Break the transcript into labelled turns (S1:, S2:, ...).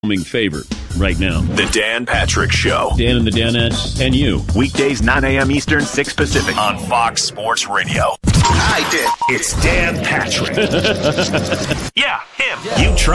S1: favorite right now.
S2: The Dan Patrick Show.
S1: Dan and the Danettes and you.
S2: Weekdays 9 a.m. Eastern, 6 Pacific on Fox Sports Radio. I did. It's Dan Patrick. Yeah, him. You try.